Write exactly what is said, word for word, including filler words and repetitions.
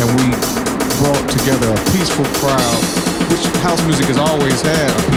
and we brought together a peaceful crowd, which house music has always had a